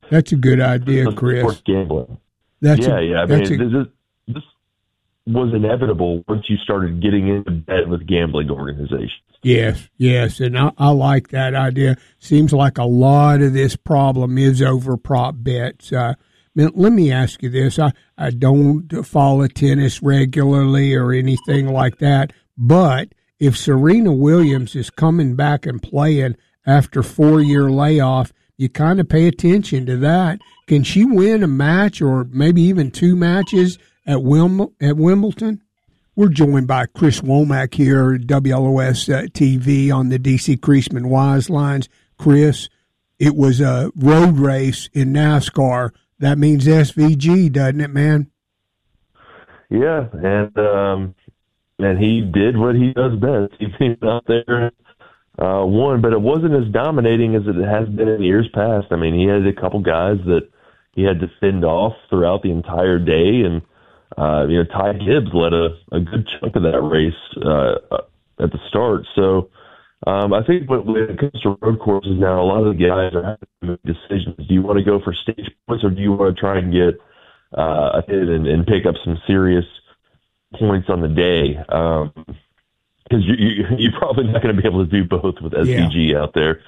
That's a good idea, Chris. Sports gambling. That's yeah. I mean, this was inevitable once you started getting into bed with gambling organizations. Yes, and I like that idea. Seems like a lot of this problem is over prop bets. Let me ask you this. I don't follow tennis regularly or anything like that, but if Serena Williams is coming back and playing after 4-year layoff, you kind of pay attention to that. Can she win a match or maybe even 2 matches at Wimbledon? We're joined by Chris Womack here at WLOS TV on the DC Creasman Wise Lines. Chris, it was a road race in NASCAR. That means SVG, doesn't it, man? Yeah, and he did what he does best. He came out there and won, but it wasn't as dominating as it has been in years past. I mean, he had a couple guys that he had to fend off throughout the entire day, and Ty Gibbs led a good chunk of that race at the start. So I think when it comes to road courses now, a lot of the guys are having to make decisions. Do you want to go for stage points, or do you want to try and get a hit and pick up some serious points on the day? Because you're probably not going to be able to do both with SVG out there.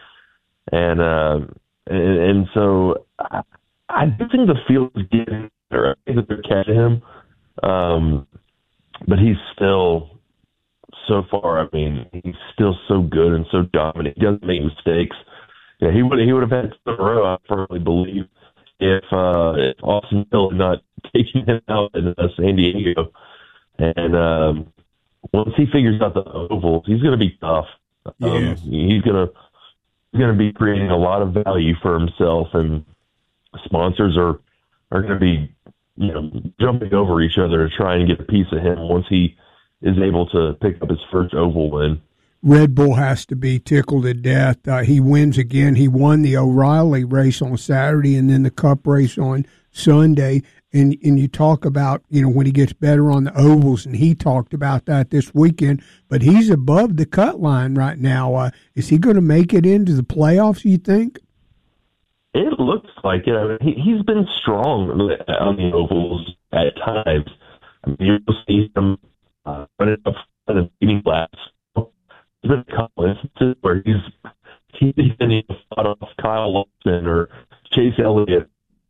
And so I do think the field is getting better. I think that they're catching him. But he's still, so far, I mean, he's still so good and so dominant. He doesn't make mistakes. Yeah, he would have had 2 in a row, I firmly believe, if Austin Hill had not taken him out in San Diego. And once he figures out the ovals, he's going to be tough. Yes. He's going to be creating a lot of value for himself, and sponsors are going to be jumping over each other to try and get a piece of him once he is able to pick up his first oval win. Red Bull has to be tickled to death. He wins again. He won the O'Reilly race on Saturday and then the Cup race on Sunday. And you talk about, when he gets better on the ovals, and he talked about that this weekend, but he's above the cut line right now. Is he going to make it into the playoffs, you think? It looks like it. I mean, he's been strong on the ovals at times. I mean, you'll see him running up front and beating laps. There's been a couple instances where he's been fought off Kyle Larson or Chase Elliott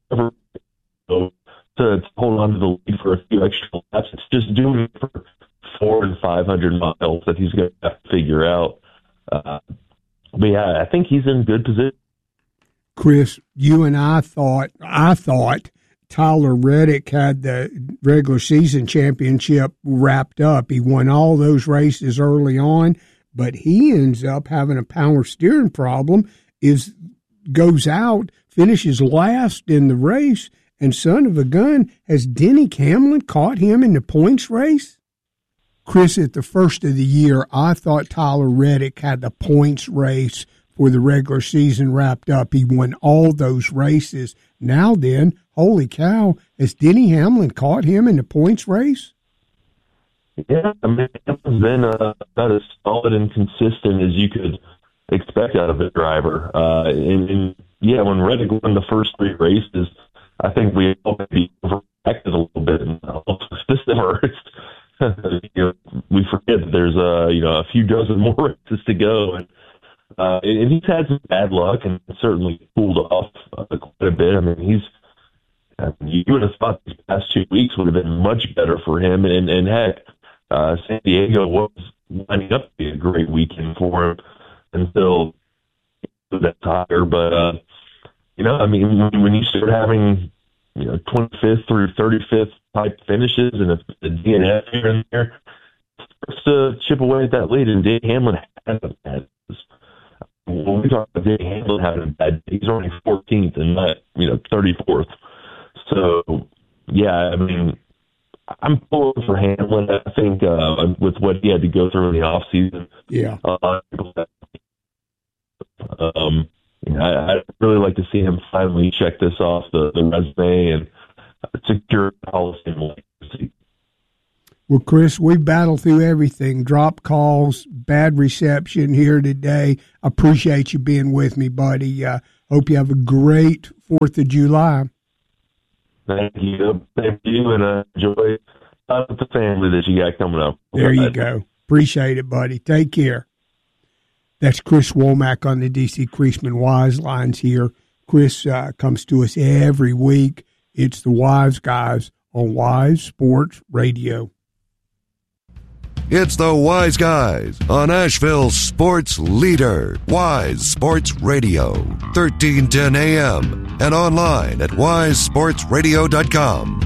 to hold on to the lead for a few extra laps. It's just doing it for 400 and 500 miles that he's going to have to figure out. But yeah, I think he's in good position. Chris, you and I thought Tyler Reddick had the regular season championship wrapped up. He won all those races early on, but he ends up having a power steering problem, goes out, finishes last in the race, and son of a gun, has Denny Hamlin caught him in the points race? Chris, at the first of the year, I thought Tyler Reddick had the points race for the regular season wrapped up. He won all those races. Now then, holy cow, has Denny Hamlin caught him in the points race? Yeah, I mean, Hamlin's been about as solid and consistent as you could expect out of a driver. And when Reddick won the first 3 races, I think we all maybe overreacted a little bit. And we forget that there's a few dozen more races to go, and he's had some bad luck and certainly cooled off quite a bit. I mean, you would have thought these past 2 weeks would have been much better for him, and heck, San Diego was lining up to be a great weekend for him until that tire. But I mean, when you start having 25th through 35th type finishes and a DNF here and there, it starts to chip away at that lead. And Denny Hamlin hasn't had this. When we talk about Denny Hamlin having a bad day, he's only 14th and not 34th. So yeah, I mean, I'm pulling for Hamlin. I think with what he had to go through in the off season, I'd really like to see him finally check this off the resume and secure policy and legacy. Well, Chris, we've battled through everything, drop calls, bad reception here today. Appreciate you being with me, buddy. Hope you have a great 4th of July. Thank you. Thank you, and enjoy the family that you got coming up. There you go. Appreciate it, buddy. Take care. That's Chris Womack on the D.C. Creasman Wise Lines here. Chris comes to us every week. It's the Wise Guys on Wise Sports Radio. It's the Wise Guys on Asheville's sports leader, Wise Sports Radio, 1310 AM, and online at wisesportsradio.com.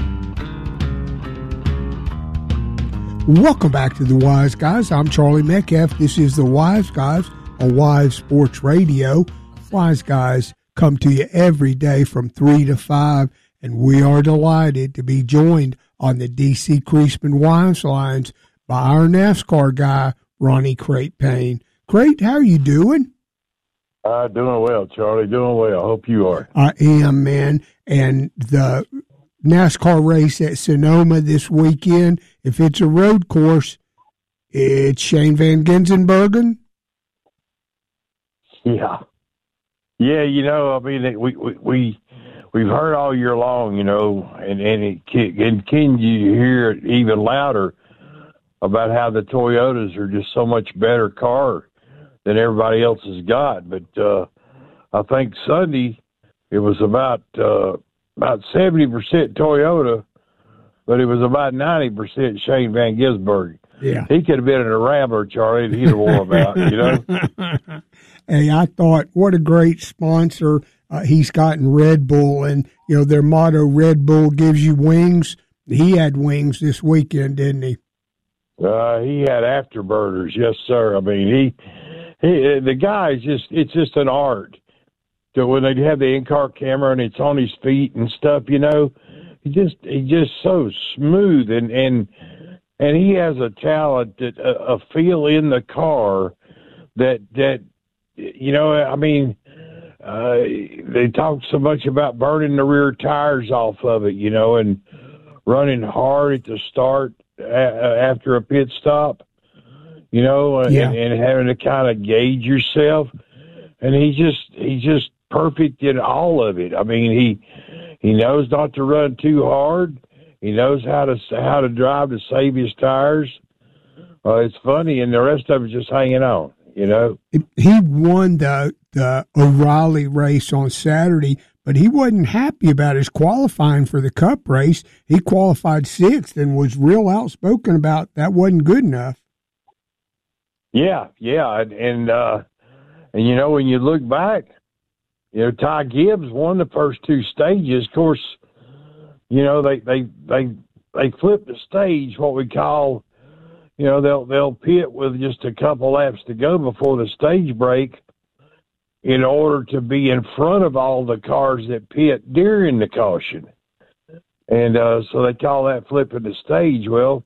Welcome back to the Wise Guys. I'm Charlie Metcalf. This is the Wise Guys on Wise Sports Radio. Wise Guys come to you every day from 3 to 5, and we are delighted to be joined on the D.C. Creasman Wise Lines by our NASCAR guy, Ronnie Crate Payne. Crate, how are you doing? Doing well, Charlie. Doing well. Hope you are. I am, man. And the NASCAR race at Sonoma this weekend, if it's a road course, it's Shane Van Gisbergen. Yeah. Yeah, I mean, we've heard all year long, and can you hear it even louder about how the Toyotas are just so much better car than everybody else has got. But I think Sunday it was about 70% Toyota, but it was about 90% Shane Van Gisbergen. Yeah. He could have been in a Rambler, Charlie, and he'd have wore about, Hey, I thought, what a great sponsor he's got in Red Bull. And, their motto, Red Bull gives you wings. He had wings this weekend, didn't he? He had afterburners, yes, sir. I mean, the guy it's just an art. So when they have the in-car camera and it's on his feet and stuff, he's just so smooth and he has a talent, a feel in the car that I mean, they talk so much about burning the rear tires off of it, and running hard at the start after a pit stop, and having to kind of gauge yourself. And he's just perfect in all of it. I mean, he knows not to run too hard. He knows how to drive to save his tires. It's funny, and the rest of it's just hanging on. He won the O'Reilly race on Saturday, but he wasn't happy about his qualifying for the Cup race. He qualified 6th and was real outspoken about that wasn't good enough. Yeah, and when you look back, Ty Gibbs won the first 2 stages. Of course, they flip the stage, what we call. They'll pit with just a couple laps to go before the stage break in order to be in front of all the cars that pit during the caution. And so they call that flipping the stage. Well,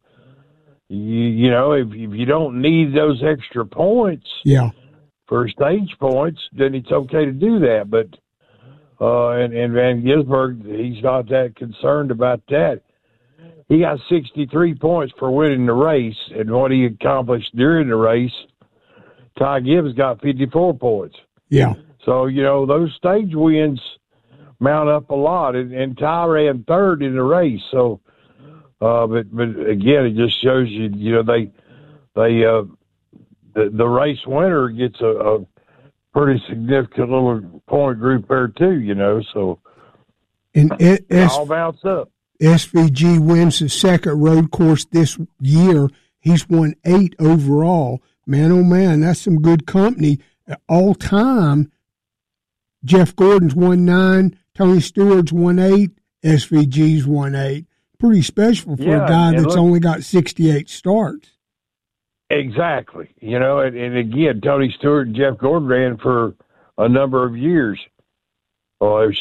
if you don't need those extra points for stage points, then it's okay to do that. But and Van Gisbergen, he's not that concerned about that. He got 63 points for winning the race, and what he accomplished during the race, Ty Gibbs got 54 points. Yeah. So, those stage wins mount up a lot, and Ty ran 3rd in the race. So, but again, it just shows you, the race winner gets a pretty significant little point group there too, so and it all bounced up. SVG wins the 2nd road course this year. He's won 8 overall. Man, oh man, that's some good company. All time, Jeff Gordon's won 9, Tony Stewart's won 8, SVG's won 8. Pretty special for a guy that's only got 68 starts. Exactly. And again, Tony Stewart and Jeff Gordon ran for a number of years. Well,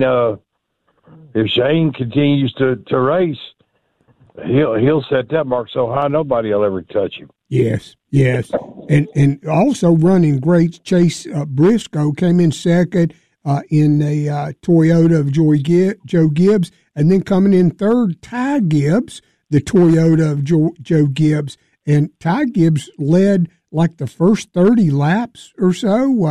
if Shane continues to race, he'll set that mark so high nobody will ever touch him. Yes, and also running great. Chase Briscoe came in 2nd in the Toyota of Joe Gibbs, and then coming in 3rd, Ty Gibbs, the Toyota of Joe Gibbs, and Ty Gibbs led like the first 30 laps or so.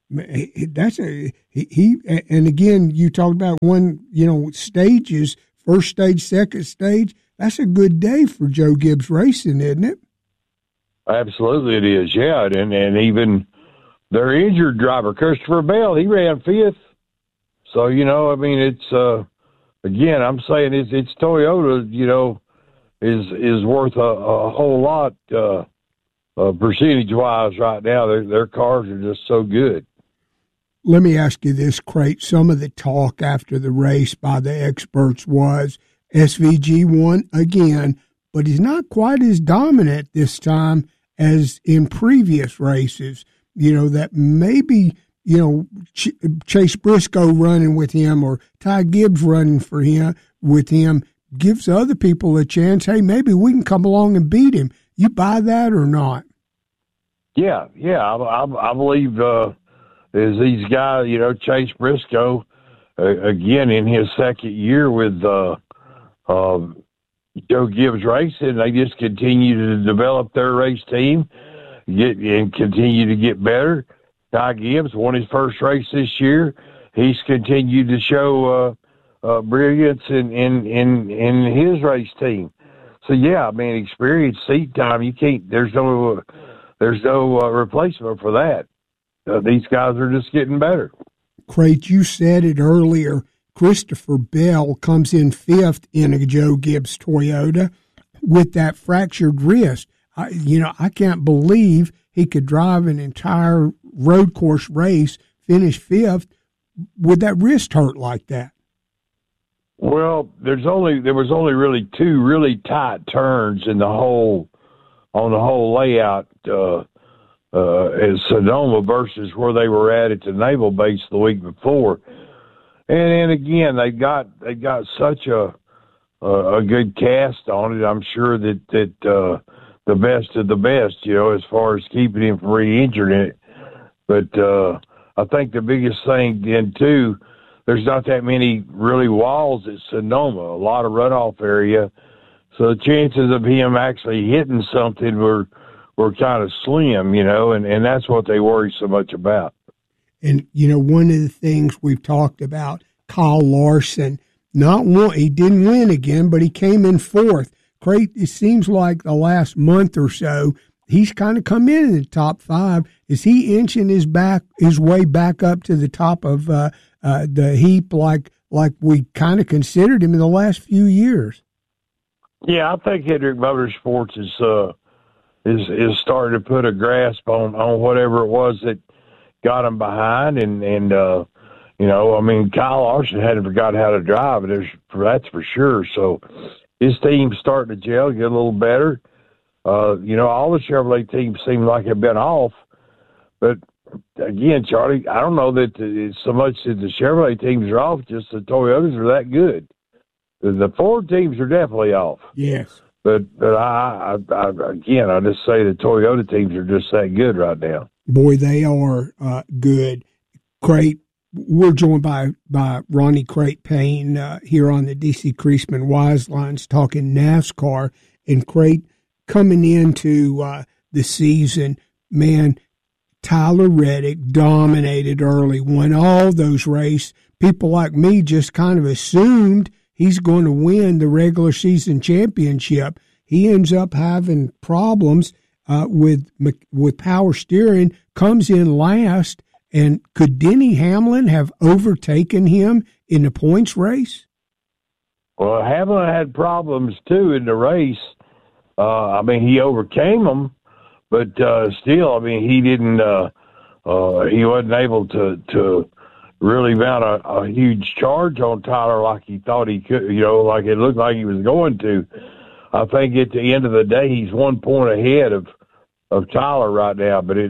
And again, you talked about one, stages, first stage, second stage. That's a good day for Joe Gibbs Racing, isn't it? Absolutely, it is. Yeah, and even their injured driver, Christopher Bell, he ran fifth. So it's again, I'm saying it's Toyota. Is worth a whole lot percentage wise right now. Their cars are just so good. Let me ask you this, Crate. Some of the talk after the race by the experts was SVG won again, but he's not quite as dominant this time as in previous races. That maybe, Chase Briscoe running with him or Ty Gibbs running with him gives other people a chance. Hey, maybe we can come along and beat him. You buy that or not? Yeah. I believe as these guys, Chase Briscoe, again in his second year with Joe Gibbs Racing, they just continue to develop their race team, and continue to get better. Ty Gibbs won his first race this year. He's continued to show brilliance in his race team. So experience, seat time. You can't. There's no replacement for that. These guys are just getting better. Crate, you said it earlier. Christopher Bell comes in fifth in a Joe Gibbs Toyota with that fractured wrist. I can't believe he could drive an entire road course race, finish fifth with that wrist hurt like that. Well, there was only really two really tight turns on the whole layout as Sonoma versus where they were at the naval base the week before. And again, they got such a good cast on it. I'm sure that the best of the best, as far as keeping him from re-injuring it. But I think the biggest thing then too, there's not that many really walls at Sonoma, a lot of runoff area. So the chances of him actually hitting something were kind of slim, and that's what they worry so much about. And, one of the things we've talked about, Kyle Larson, he didn't win again, but he came in fourth. Crate, it seems like the last month or so, he's kind of come in the top five. Is he inching his way back up to the top of the heap like we kind of considered him in the last few years? Yeah, I think Hendrick Motorsports is starting to put a grasp on whatever it was that got him behind, and Kyle Larson hadn't forgotten how to drive, that's for sure. So his team's starting to gel, get a little better. All the Chevrolet teams seem like they've been off, but again, Charlie, I don't know that it's so much that the Chevrolet teams are off, just the Toyotas are that good. The Ford teams are definitely off. Yes. But I just say the Toyota teams are just that good right now. Boy, they are good. Crate, we're joined by Ronnie Crate Payne here on the DC Creasman Wise Lines talking NASCAR. And Crate, coming into the season, man, Tyler Reddick dominated early, won all those races. People like me just kind of assumed he's going to win the regular season championship. He ends up having problems with power steering, comes in last. And could Denny Hamlin have overtaken him in the points race? Well, Hamlin had problems too in the race. He overcame them, but still, he didn't. He wasn't able to really mount a huge charge on Tyler like he thought he could. Like it looked like he was going to. I think at the end of the day, he's 1 point ahead of Tyler right now. But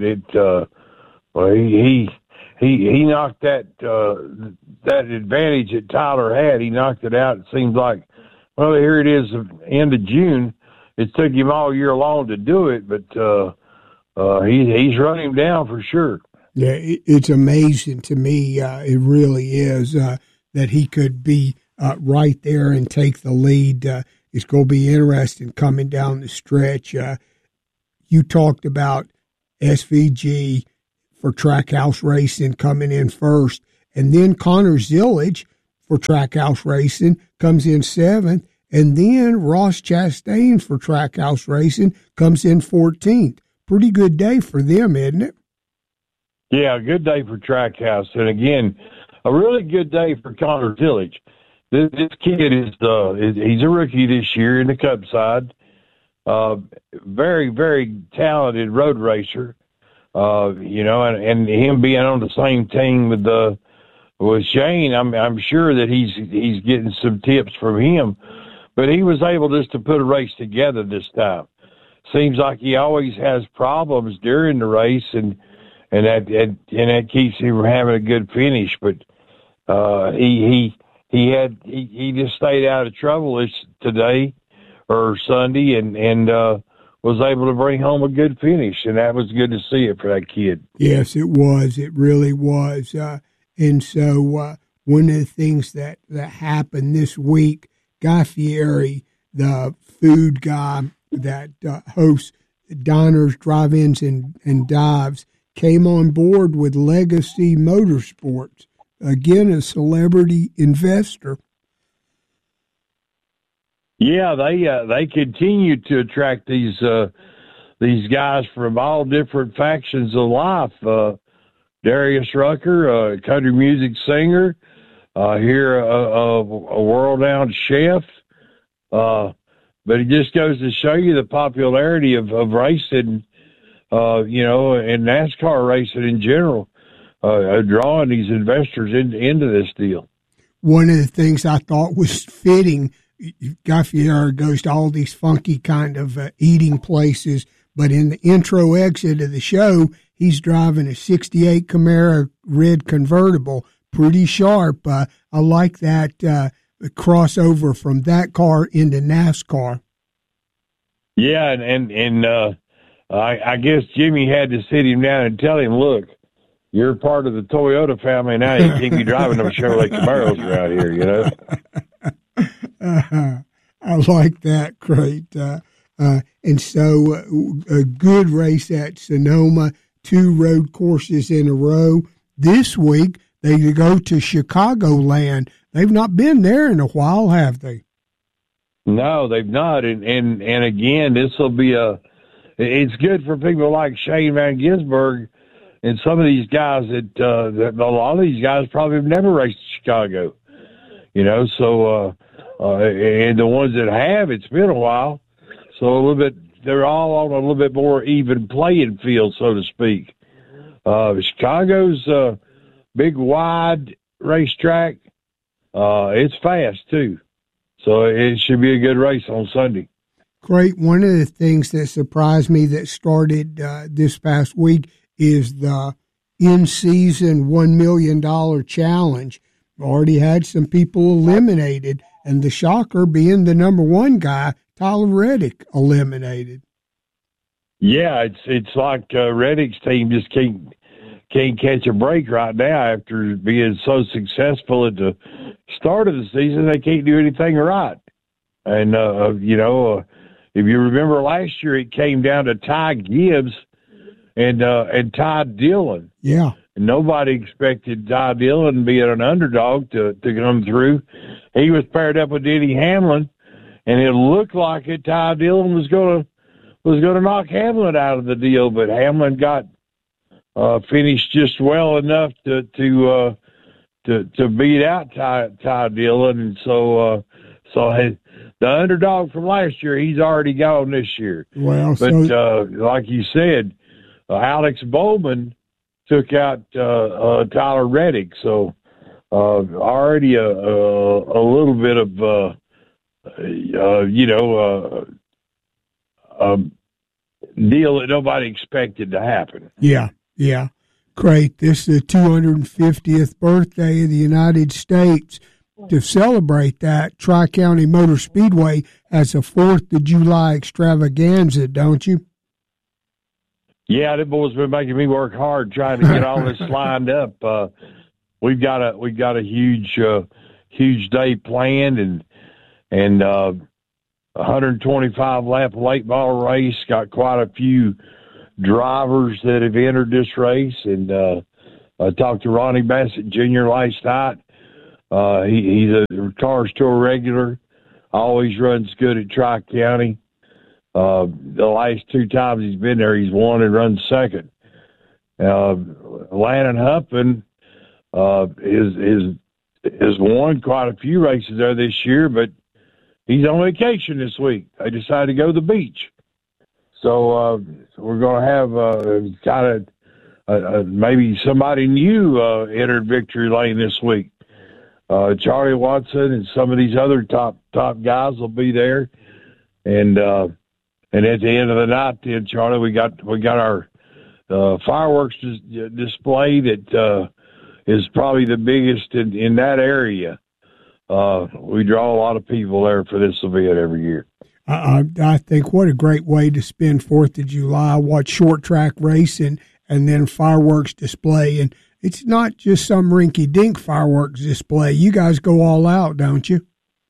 he knocked that advantage that Tyler had. He knocked it out. It seems like, well, here it is, end of June. It took him all year long to do it, but he's run him down for sure. Yeah, it's amazing to me. It really is that he could be right there and take the lead. It's going to be interesting coming down the stretch. You talked about SVG for Trackhouse Racing coming in first. And then Connor Zillage for Trackhouse Racing comes in seventh. And then Ross Chastain for Trackhouse Racing comes in 14th. Pretty good day for them, isn't it? Yeah, good day for Trackhouse. And again, a really good day for Connor Zillage. This kid he's a rookie this year in the Cup side. Very, very talented road racer. And him being on the same team with Shane, I'm sure that he's getting some tips from him. But he was able just to put a race together this time. Seems like he always has problems during the race, and that keeps him from having a good finish. But he just stayed out of trouble today or Sunday, and was able to bring home a good finish, and that was good to see it for that kid. Yes, it was. It really was. And so one of the things that happened this week, Guy Fieri, the food guy that hosts diners, drive-ins, and dives, came on board with Legacy Motorsports, again a celebrity investor. Yeah, they continue to attract these guys from all different factions of life. Darius Rucker, a country music singer, here a world-renowned chef. But it just goes to show you the popularity of racing, and NASCAR racing in general, drawing these investors into this deal. One of the things I thought was fitting, Guy Fieri goes to all these funky kind of eating places, but in the intro exit of the show, he's driving a 68 Camaro red convertible, pretty sharp. I like that crossover from that car into NASCAR. Yeah, and I guess Jimmy had to sit him down and tell him, look, you're part of the Toyota family now. You can't be driving them Chevrolet Camaros around here, I like that. Great. And so a good race at Sonoma, 2 road courses in a row. This week, they go to Chicagoland. They've not been there in a while, have they? No, they've not. And again, this will be it's good for people like Shane Van Gisbergen and some of these guys that a lot of these guys probably have never raced Chicago, so, and the ones that have, it's been a while. So they're all on a little bit more even playing field, so to speak. Chicago's a big, wide racetrack. It's fast, too. So it should be a good race on Sunday. Great. One of the things that surprised me that started this past week is the in-season $1 million challenge. Already had some people eliminated, and the shocker being the number one guy, Tyler Reddick, eliminated. Yeah, it's like Reddick's team just can't catch a break right now after being so successful at the start of the season. They can't do anything right. And, if you remember last year, it came down to Ty Gibbs and Ty Dillon. Yeah. And nobody expected Ty Dillon, being an underdog, to come through. He was paired up with Denny Hamlin, and it looked like Ty Dillon was going to knock Hamlin out of the deal, but Hamlin got finished just well enough to beat out Ty Dillon, and so the underdog from last year, he's already gone this year. Well, but like you said, Alex Bowman took out Tyler Reddick, so already a little bit of deal that nobody expected to happen. Yeah. Great. This is the 250th birthday of the United States. To celebrate that, Tri-County Motor Speedway has a 4th of July extravaganza, don't you? Yeah, the boys been making me work hard trying to get all this lined up. We've got a huge day planned, and 125 lap late model race. Got quite a few drivers that have entered this race. And I talked to Ronnie Bassett Jr. last night. He's a Cars Tour regular, always runs good at Tri-County. The last 2 times he's been there, he's won and run second. Landon Huffman has won quite a few races there this year, but he's on vacation this week. They decided to go to the beach. So we're going to have kind of maybe somebody new entered victory lane this week. Charlie Watson and some of these other top guys will be there. And at the end of the night, then, Charlie, we got our fireworks display that is probably the biggest in that area. We draw a lot of people there for this event every year. I think what a great way to spend 4th of July, watch short track racing and then fireworks display. And it's not just some rinky-dink fireworks display. You guys go all out, don't you?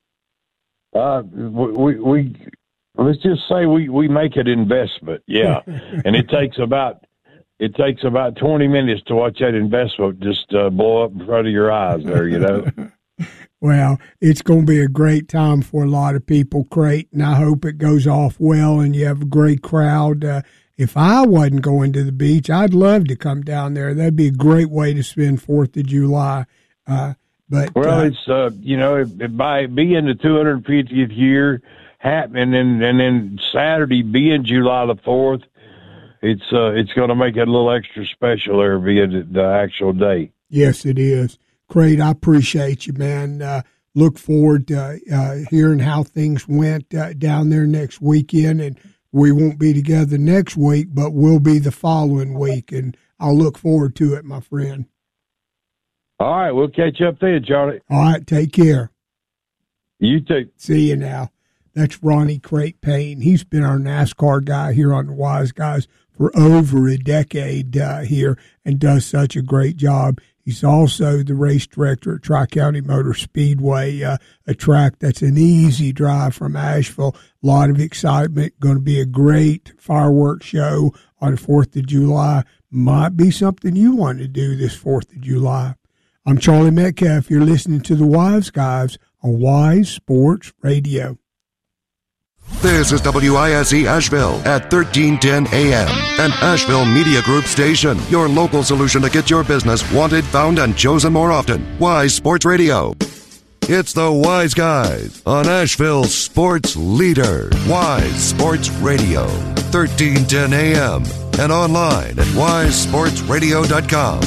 We let's just say we make an investment, yeah. And it takes about 20 minutes to watch that investment just blow up in front of your eyes there, you know. Well, it's going to be a great time for a lot of people, Creighton. I hope it goes off well and you have a great crowd. If I wasn't going to the beach, I'd love to come down there. That'd be a great way to spend 4th of July. But it's it might be in the 250th year happening, and then Saturday being July the 4th, it's going to make it a little extra special there being the actual day. Yes, it is. Creighton, I appreciate you, man. Look forward to hearing how things went down there next weekend, and we won't be together next week, but we'll be the following week, and I'll look forward to it, my friend. All right, we'll catch up then, Charlie. All right, take care. You too. See you now. That's Ronnie Crate Payne. He's been our NASCAR guy here on the Wise Guys for over a decade here and does such a great job. He's also the race director at Tri-County Motor Speedway, a track that's an easy drive from Asheville. A lot of excitement. Going to be a great fireworks show on the 4th of July. Might be something you want to do this 4th of July. I'm Charlie Metcalf. You're listening to the Wise Guys on Wise Sports Radio. This is WISE Asheville at 1310 AM, an Asheville Media Group station. Your local solution to get your business wanted, found, and chosen more often. Wise Sports Radio. It's the Wise Guys on Asheville's sports leader. Wise Sports Radio, 1310 AM, and online at wisesportsradio.com.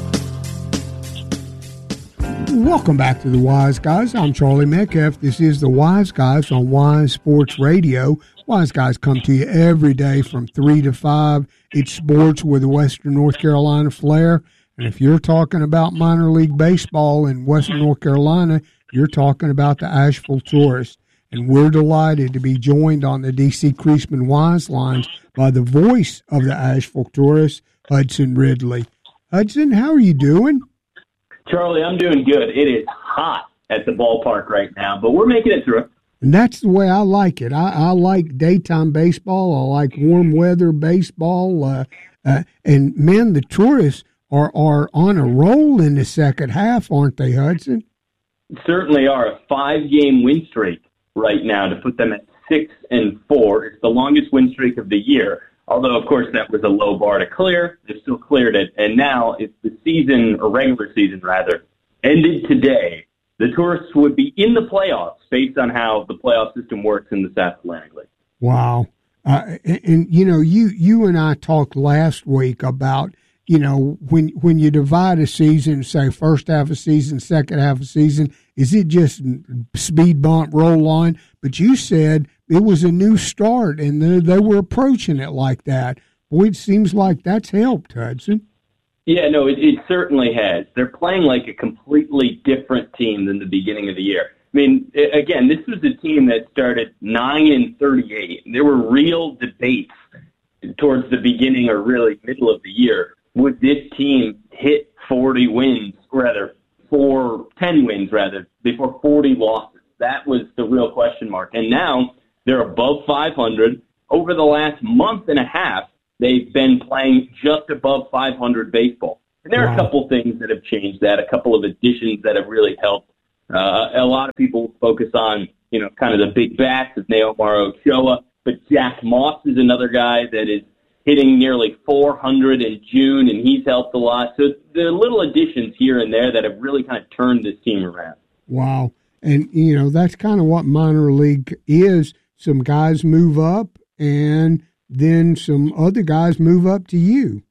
Welcome back to the Wise Guys. I'm Charlie Metcalf. This is the Wise Guys on Wise Sports Radio. Wise Guys come to you every day from 3 to 5. It's sports with a Western North Carolina flair. And if you're talking about minor league baseball in Western North Carolina, you're talking about the Asheville Tourist. And we're delighted to be joined on the D.C. Creasman Wise lines by the voice of the Asheville Tourist, Hudson Ridley. Hudson, how are you doing? Charlie, I'm doing good. It is hot at the ballpark right now, but we're making it through. And that's the way I like it. I like daytime baseball. I like warm weather baseball. And, men, the Tourists are on a roll in the second half, aren't they, Hudson? Certainly are. A 5-game win streak right now to put them at 6-4. It's the longest win streak of the year. Although, of course, that was a low bar to clear. They've still cleared it. And now, if the season, or regular season rather, ended today, the Tourists would be in the playoffs based on how the playoff system works in the South Atlantic League. Wow. And you and I talked last week about, when you divide a season, say first half of season, second half of season, is it just speed bump, roll on? But you said it was a new start, and they were approaching it like that. Boy, it seems like that's helped, Hudson. Yeah, no, it certainly has. They're playing like a completely different team than the beginning of the year. I mean, again, this was a team that started 9-38. There were real debates towards the beginning or really middle of the year. Would this team hit 40 wins, rather, 10 wins, rather, before 40 losses? That was the real question mark. And now they're above 500. Over the last month and a half, they've been playing just above 500 baseball. And there are a couple things that have changed that, a couple of additions that have really helped. A lot of people focus on, kind of the big bats of Neomar Ochoa, but Jack Moss is another guy that is hitting nearly 400 in June, and he's helped a lot. So there are little additions here and there that have really kind of turned this team around. Wow. And, that's kind of what minor league is. Some guys move up, and then some other guys move up to you.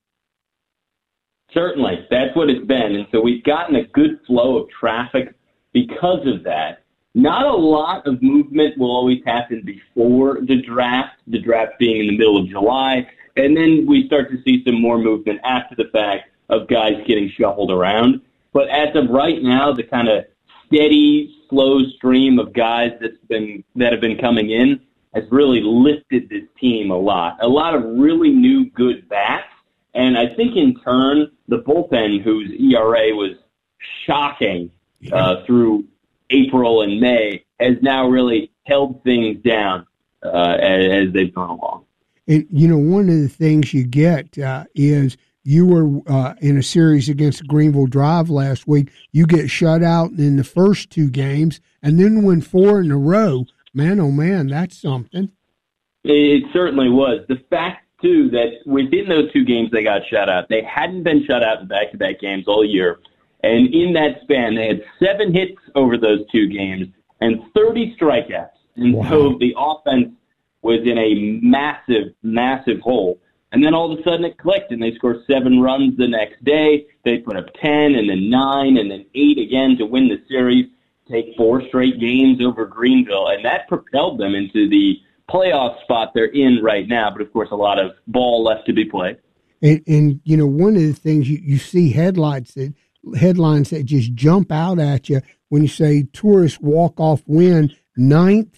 Certainly. That's what it's been. And so we've gotten a good flow of traffic because of that. Not a lot of movement will always happen before the draft being in the middle of July. And then we start to see some more movement after the fact of guys getting shuffled around. But as of right now, the kind of steady, slow stream of guys that have been coming in has really lifted this team a lot. A lot of really new good bats. And I think in turn, the bullpen, whose ERA was shocking through April and May, has now really held things down as they've gone along. And, one of the things you get is you were in a series against Greenville Drive last week. You get shut out in the first two games and then win 4 in a row. Man, oh, man, that's something. It certainly was. The fact, too, that within those two games they got shut out, they hadn't been shut out in back-to-back games all year. And in that span, they had 7 hits over those two games and 30 strikeouts. And so the offense was in a massive, massive hole. And then all of a sudden it clicked, and they scored 7 runs the next day. They put up 10, and then 9, and then 8 again to win the series, take 4 straight games over Greenville. And that propelled them into the playoff spot they're in right now. But, of course, a lot of ball left to be played. And one of the things you see headlines that just jump out at you when you say Tourist walk-off win, 9th.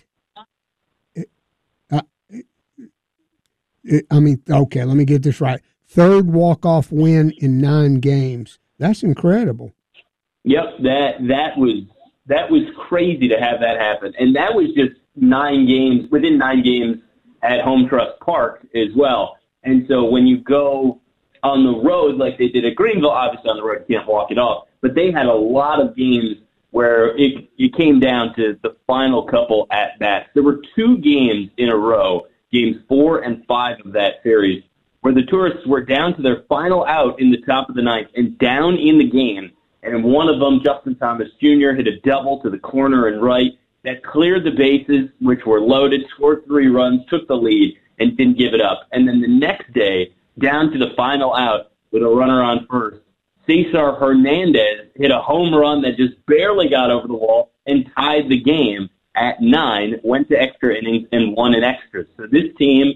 Okay, let me get this right. 3rd walk-off win in 9 games. That's incredible. Yep, that was crazy to have that happen. And that was just 9 games, within 9 games at Home Trust Park as well. And so when you go on the road like they did at Greenville, obviously on the road you can't walk it off, but they had a lot of games where it came down to the final couple at-bats. There were 2 games in a row, games 4 and 5 of that series, where the Tourists were down to their final out in the top of the 9th and down in the game. And one of them, Justin Thomas Jr., hit a double to the corner and right that cleared the bases, which were loaded, scored 3 runs, took the lead, and didn't give it up. And then the next day, down to the final out with a runner on first, Cesar Hernandez hit a home run that just barely got over the wall and tied the game at 9, went to extra innings, and won in extras. So this team,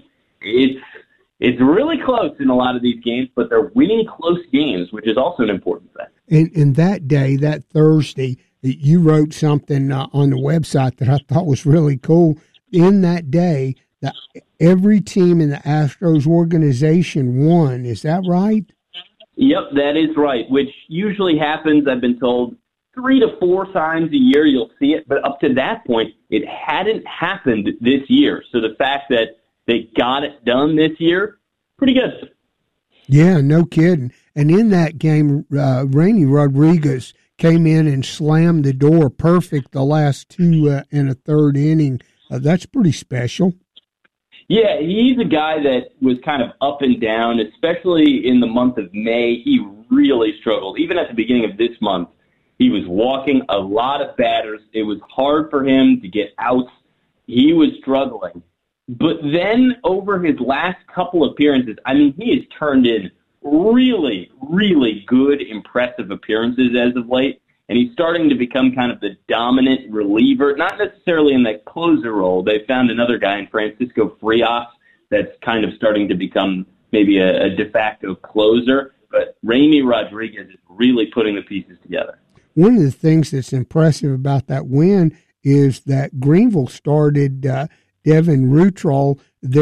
it's really close in a lot of these games, but they're winning close games, which is also an important thing. And that day, that Thursday, you wrote something on the website that I thought was really cool. In that day, every team in the Astros organization won. Is that right? Yep, that is right, which usually happens, I've been told, 3 to 4 times a year you'll see it, but up to that point, it hadn't happened this year. So the fact that they got it done this year, pretty good. Yeah, no kidding. And in that game, Rainy Rodriguez came in and slammed the door perfect the last 2 and a third inning. That's pretty special. Yeah, he's a guy that was kind of up and down, especially in the month of May. He really struggled. Even at the beginning of this month, he was walking a lot of batters. It was hard for him to get outs. He was struggling. But then over his last couple appearances, he has turned in really, really good, impressive appearances as of late. And he's starting to become kind of the dominant reliever, not necessarily in that closer role. They found another guy in Francisco Frias that's kind of starting to become maybe a de facto closer. But Rainy Rodriguez is really putting the pieces together. One of the things that's impressive about that win is that Greenville started Devin Rutrell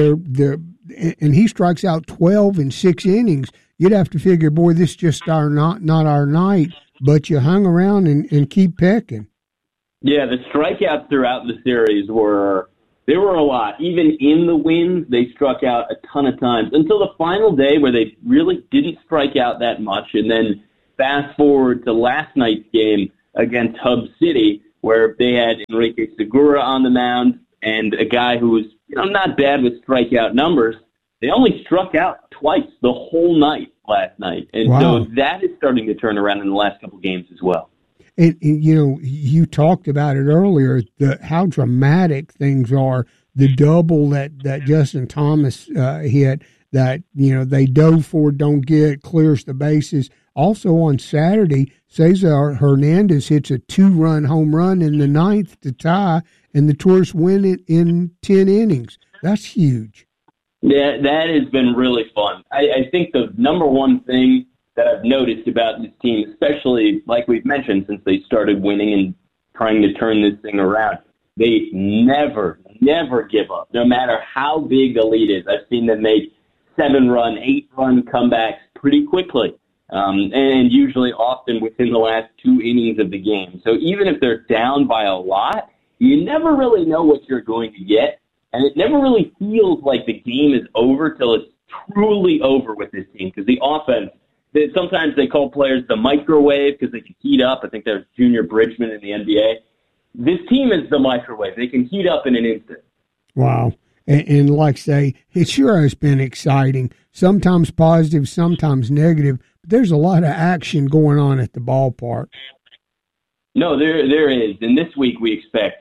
and he strikes out 12 in 6 innings. You'd have to figure, boy, this is just not our night. But you hung around and keep pecking. Yeah, the strikeouts throughout the series were There were a lot. Even in the wins, they struck out a ton of times until the final day where they really didn't strike out that much. And then fast forward to last night's game against Hub City, where they had Enrique Segura on the mound and a guy who was not bad with strikeout numbers. They only struck out twice the whole night last night. And so that is starting to turn around in the last couple games as well. And you talked about it earlier, how dramatic things are. The double that Justin Thomas hit, that they dove for, don't get, clears the bases. Also on Saturday, Cesar Hernandez hits a 2-run home run in the ninth to tie, and the Tourists win it in 10 innings. That's huge. Yeah, that has been really fun. I think the number one thing that I've noticed about this team, especially like we've mentioned since they started winning and trying to turn this thing around, they never give up, no matter how big the lead is. I've seen them make 7-run, 8-run comebacks pretty quickly, and usually often within the last 2 innings of the game. So even if they're down by a lot, you never really know what you're going to get, and it never really feels like the game is over till it's truly over with this team, because the offense, sometimes they call players the microwave because they can heat up. I think there's Junior Bridgman in the NBA. This team is the microwave. They can heat up in an instant. Wow. And like say, it sure has been exciting, sometimes positive, sometimes negative, but there's a lot of action going on at the ballpark. No, there is. And this week we expect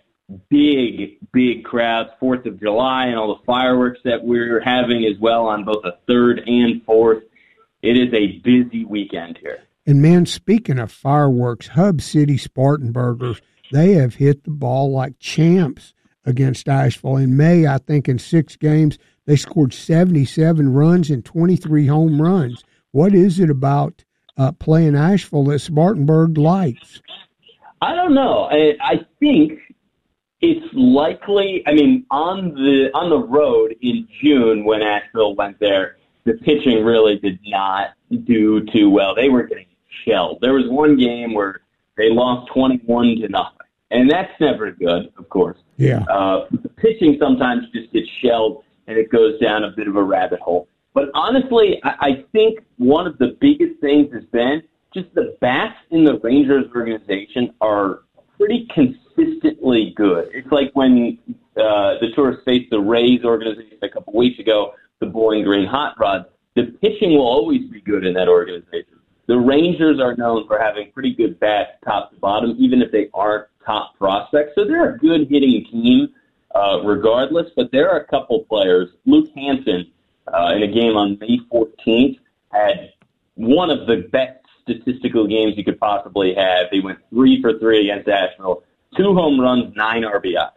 big crowds, 4th of July and all the fireworks that we're having as well on both the 3rd and 4th. It is a busy weekend here. And, man, speaking of fireworks, Hub City Spartanburgers, they have hit the ball like champs against Asheville. In May, I think in 6 games, they scored 77 runs and 23 home runs. What is it about playing Asheville that Spartanburg likes? I don't know. I think it's likely, on the road in June when Asheville went there, the pitching really did not do too well. They were getting shelled. There was one game where they lost 21-0, and that's never good, of course. Yeah. The pitching sometimes just gets shelled, and it goes down a bit of a rabbit hole. But honestly, I think one of the biggest things has been just the bats in the Rangers organization are pretty consistently good. It's like when the Tourists faced the Rays organization a couple weeks ago, the Bowling Green Hot Rods. The pitching will always be good in that organization. The Rangers are known for having pretty good bats top to bottom, even if they aren't top prospects. So they're a good hitting team regardless, but there are a couple players. Luke Hansen, in a game on May 14th, had one of the best statistical games you could possibly have. He went 3 for 3 against Asheville, 2 home runs, 9 RBIs.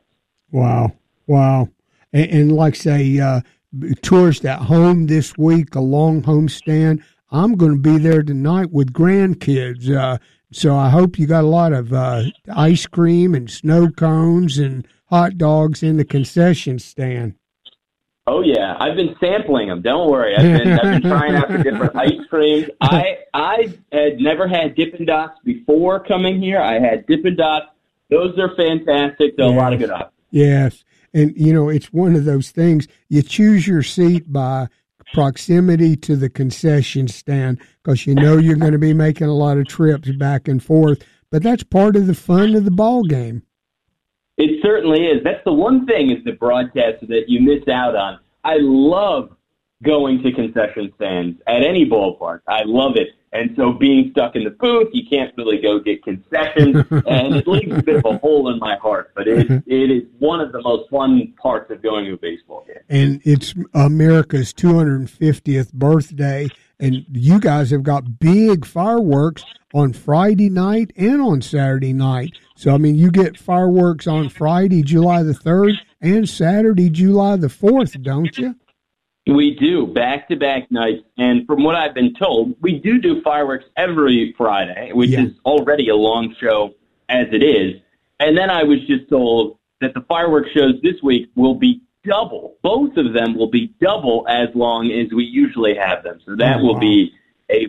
Wow. And like say, Tourists at home this week, a long homestand. I'm going to be there tonight with grandkids. So I hope you got a lot of ice cream and snow cones and hot dogs in the concession stand. Oh, yeah. I've been sampling them. Don't worry. I've been trying out the different ice creams. I had never had Dippin' Dots before coming here. I had Dippin' Dots. Those are fantastic. They're a lot of good options. Yes. And, it's one of those things, you choose your seat by proximity to the concession stand because you're going to be making a lot of trips back and forth. But that's part of the fun of the ball game. It certainly is. That's the one thing is the broadcast that you miss out on. I love going to concession stands at any ballpark. I love it. And so being stuck in the booth, you can't really go get concessions, and it leaves a bit of a hole in my heart. But it is one of the most fun parts of going to a baseball game. And it's America's 250th birthday, and you guys have got big fireworks on Friday night and on Saturday night. So, you get fireworks on Friday, July the 3rd, and Saturday, July the 4th, don't you? We do, back-to-back nights. And from what I've been told, we do fireworks every Friday, which is already a long show as it is. And then I was just told that the fireworks shows this week will be double. Both of them will be double as long as we usually have them. So that will be a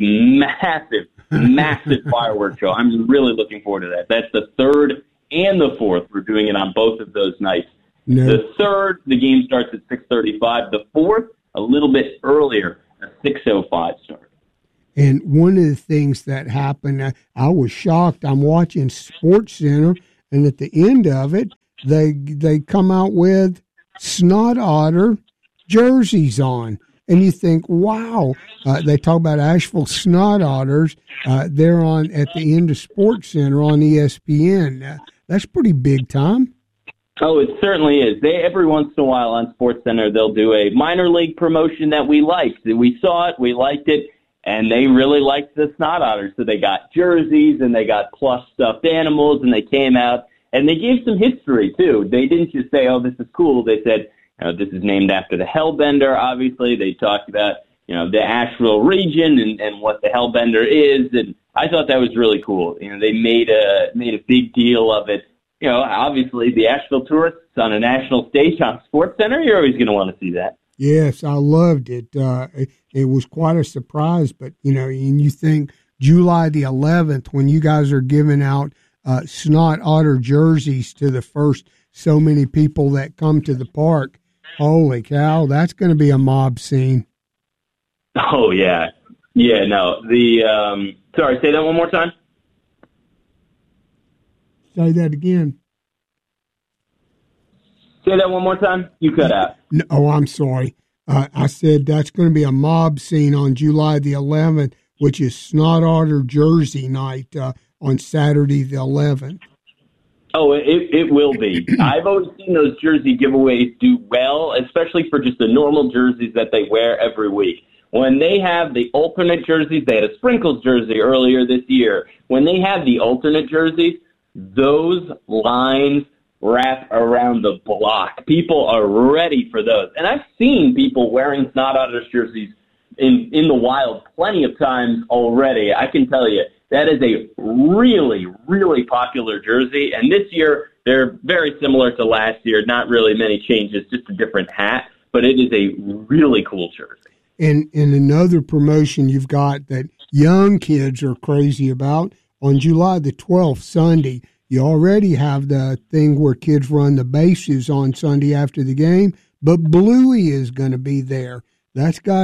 massive fireworks show. I'm really looking forward to that. That's the 3rd and the 4th. We're doing it on both of those nights. No. The third, the game starts at 6:35. The fourth, a little bit earlier, a 6:05 start. And one of the things that happened, I was shocked. I'm watching Sports Center, and at the end of it, they come out with Snot Otter jerseys on. And you think, wow, they talk about Asheville Snot Otters. They're on at the end of Sports Center on ESPN. That's pretty big time. Oh, it certainly is. Every once in a while on Sports Center, they'll do a minor league promotion that we liked. We saw it, we liked it, and they really liked the Snot Otters. So they got jerseys and they got plush stuffed animals, and they came out and they gave some history too. They didn't just say, "Oh, this is cool." They said, "This is named after the Hellbender." Obviously, they talked about the Asheville region and what the Hellbender is, and I thought that was really cool. They made a big deal of it. Obviously, the Asheville Tourists on a national stage on Sports Center, you're always going to want to see that. Yes, I loved it. It was quite a surprise, but, and you think July the 11th, when you guys are giving out Snot Otter jerseys to the first so many people that come to the park, holy cow, that's going to be a mob scene. Oh, yeah. Yeah, no. Sorry, say that one more time. Say that again. Say that one more time. You cut out. No, I'm sorry. I said that's going to be a mob scene on July the 11th, which is Snot Otter Jersey night on Saturday the 11th. Oh, it will be. I've always seen those jersey giveaways do well, especially for just the normal jerseys that they wear every week. When they have the alternate jerseys, they had a Sprinkles jersey earlier this year. When they have the alternate jerseys, those lines wrap around the block. People are ready for those. And I've seen people wearing Snot Otters jerseys in the wild plenty of times already. I can tell you, that is a really, really popular jersey. And this year, they're very similar to last year. Not really many changes, just a different hat. But it is a really cool jersey. And another promotion you've got that young kids are crazy about, on July the 12th, Sunday, you already have the thing where kids run the bases on Sunday after the game, but Bluey is going to be there. That's got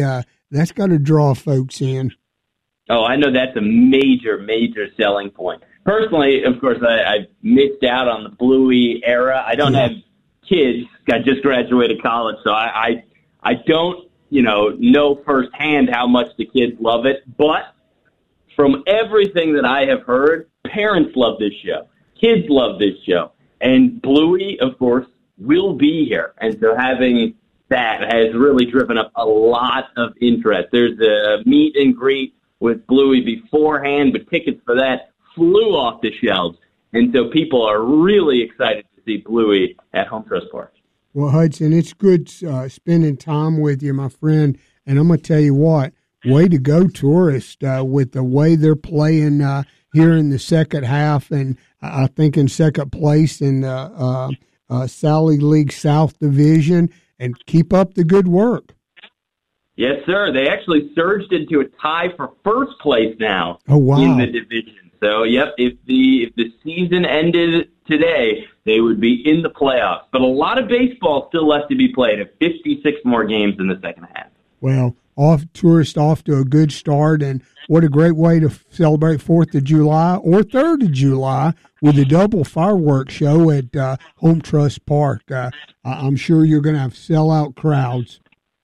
to draw folks in. Oh, I know that's a major, major selling point. Personally, of course, I missed out on the Bluey era. I don't have kids. I just graduated college, so I don't know firsthand how much the kids love it. But from everything that I have heard, parents love this show. Kids love this show. And Bluey, of course, will be here. And so having that has really driven up a lot of interest. There's a meet and greet with Bluey beforehand, but tickets for that flew off the shelves. And so people are really excited to see Bluey at Home Trust Park. Well, Hudson, it's good spending time with you, my friend. And I'm going to tell you what, way to go, Tourist, with the way they're playing here in the second half. And I think in second place in the Sally League South Division. And keep up the good work. Yes, sir. They actually surged into a tie for first place now in the division. So, yep, if the season ended today, they would be in the playoffs. But a lot of baseball still left to be played. 56 more games in the second half. Well, Tourist off to a good start, and what a great way to celebrate 4th of July or 3rd of July with a double fireworks show at Home Trust Park. I'm sure you're going to have sellout crowds.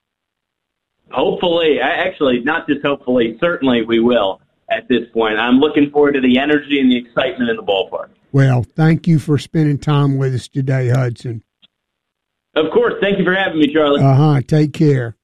Hopefully. Actually, not just hopefully, certainly we will at this point. I'm looking forward to the energy and the excitement in the ballpark. Well, thank you for spending time with us today, Hudson. Of course. Thank you for having me, Charlie. Take care.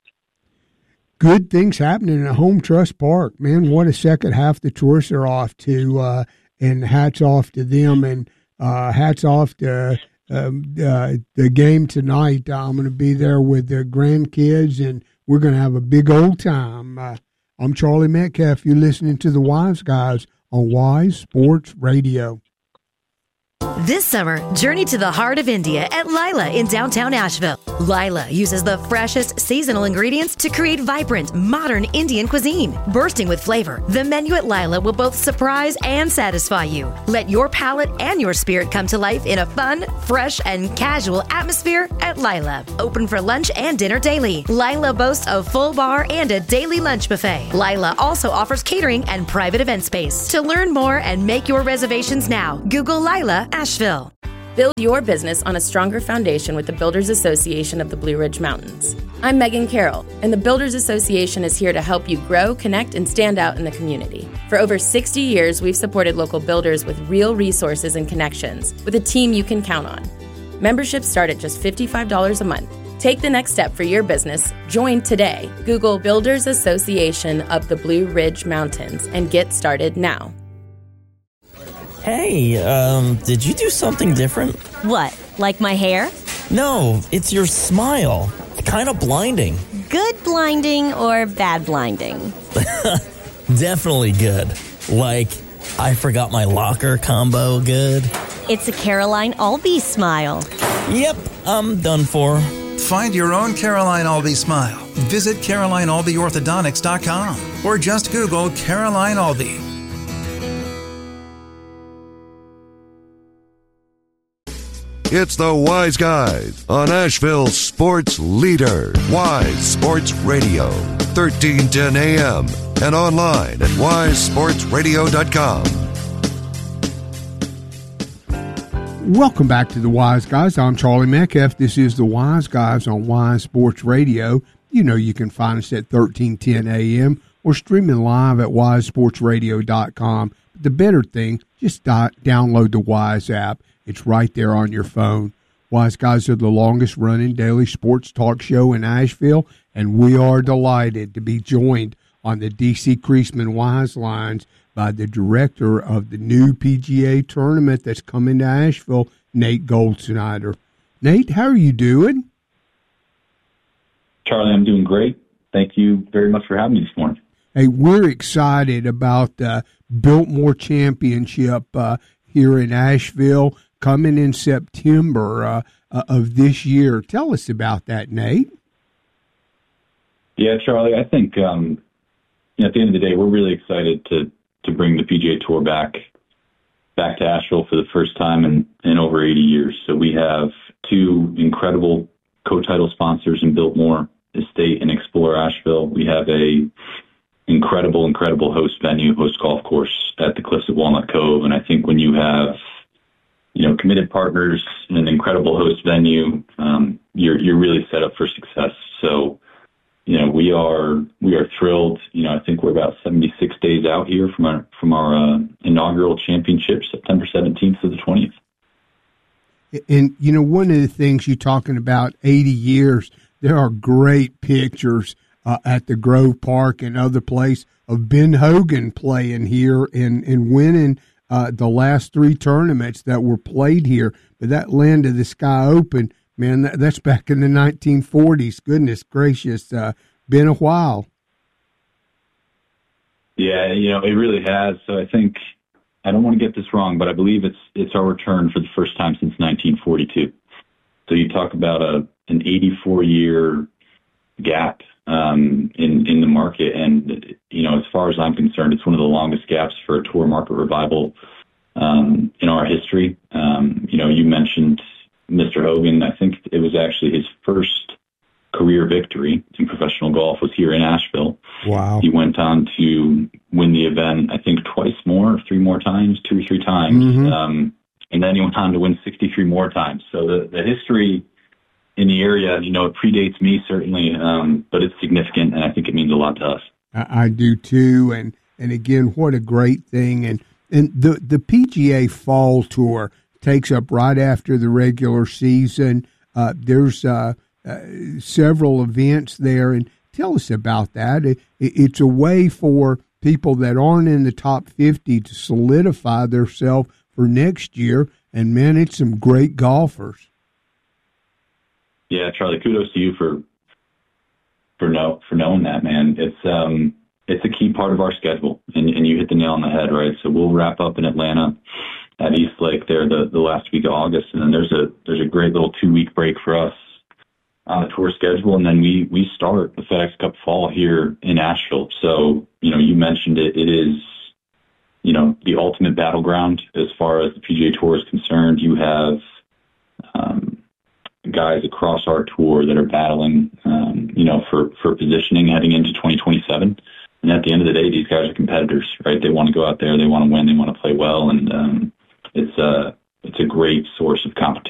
Good things happening at Home Trust Park. Man, what a second half the Tourists are off to, and hats off to them, and hats off to the game tonight. I'm going to be there with the grandkids, and we're going to have a big old time. I'm Charlie Metcalf. You're listening to the Wise Guys on Wise Sports Radio. This summer, journey to the heart of India at Lila in downtown Asheville. Lila uses the freshest seasonal ingredients to create vibrant, modern Indian cuisine. Bursting with flavor, the menu at Lila will both surprise and satisfy you. Let your palate and your spirit come to life in a fun, fresh, and casual atmosphere at Lila. Open for lunch and dinner daily. Lila boasts a full bar and a daily lunch buffet. Lila also offers catering and private event space. To learn more and make your reservations now, Google Lila Asheville. Build your business on a stronger foundation with the Builders Association of the Blue Ridge Mountains. I'm Megan Carroll, and the Builders Association is here to help you grow, connect, and stand out in the community. For over 60 years, we've supported local builders with real resources and connections, with a team you can count on. Memberships start at just $55 a month. Take the next step for your business. Join today. Google Builders Association of the Blue Ridge Mountains and get started now. Hey, did you do something different? What, like my hair? No, it's your smile. Kind of blinding. Good blinding or bad blinding? Definitely good. Like, I forgot my locker combo good. It's a Caroline Albee smile. Yep, I'm done for. Find your own Caroline Albee smile. Visit CarolineAlbeeOrthodontics.com or just Google Caroline Albee. It's the Wise Guys on Asheville's sports leader, Wise Sports Radio, 1310 AM, and online at wisesportsradio.com. Welcome back to the Wise Guys. I'm Charlie Metcalf. This is the Wise Guys on Wise Sports Radio. You know you can find us at 1310 AM or streaming live at wisesportsradio.com. But the better thing, just download the Wise app. It's right there on your phone. Wise Guys are the longest-running daily sports talk show in Asheville, and we are delighted to be joined on the D.C. Creasman Wise Lines by the director of the new PGA tournament that's coming to Asheville, Nate Goldsnyder. Nate, how are you doing? Charlie, I'm doing great. Thank you very much for having me this morning. Hey, we're excited about the Biltmore Championship here in Asheville, coming in September of this year. Tell us about that, Nate. Yeah, Charlie, I think at the end of the day, we're really excited to bring the PGA Tour back to Asheville for the first time in over 80 years. So we have two incredible co-title sponsors in Biltmore Estate and Explore Asheville. We have a incredible host venue, host golf course at the Cliffs at Walnut Cove. And I think when you have committed partners and an incredible host venue, you're really set up for success. So, we are thrilled. I think we're about 76 days out here from our inaugural championship, September 17th to the 20th. And, one of the things you're talking about, 80 years, there are great pictures at the Grove Park and other place of Ben Hogan playing here and winning the last three tournaments that were played here. But that Land of the Sky Open, man, that's back in the 1940s. Goodness gracious, been a while. Yeah, it really has. So I think, I don't want to get this wrong, but I believe it's our return for the first time since 1942. So you talk about an 84-year gap in the market, and as far as I'm concerned, it's one of the longest gaps for a tour market revival in our history. You mentioned Mr. Hogan. I think it was actually his first career victory in professional golf was here in Asheville. Wow! He went on to win the event, I think two or three times, mm-hmm. And then he went on to win 63 more times. So the history in the area, it predates me certainly, but it's significant, and I think it means a lot to us. I do too, and again, what a great thing. And the PGA Fall Tour takes up right after the regular season. There's several events there, and tell us about that. It's a way for people that aren't in the top 50 to solidify themselves for next year, and man, it's some great golfers. Yeah, Charlie, kudos to you for knowing that, man. It's a key part of our schedule, and you hit the nail on the head, right? So we'll wrap up in Atlanta at East Lake there the last week of August, and then there's a great little 2-week break for us on the tour schedule, and then we start the FedEx Cup Fall here in Asheville. So, you mentioned it. It is, the ultimate battleground as far as the PGA Tour is concerned. You have guys across our tour that are battling, for positioning heading into 2027. And at the end of the day, these guys are competitors, right? They want to go out there, they want to win, they want to play well, and it's a great source of competition